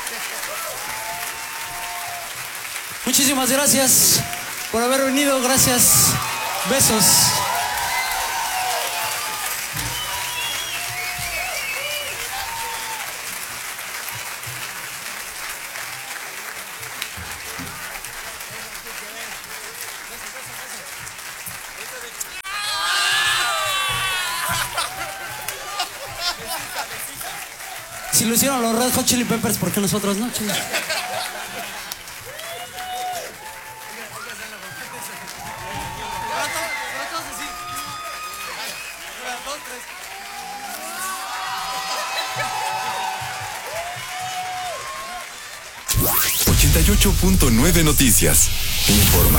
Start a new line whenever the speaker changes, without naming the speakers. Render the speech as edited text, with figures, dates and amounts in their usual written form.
Muchísimas gracias por haber venido. Gracias. Besos. Si lo hicieron los Red Hot Chili Peppers, ¿por qué nosotros no? Chile.
88.9 Noticias. Información.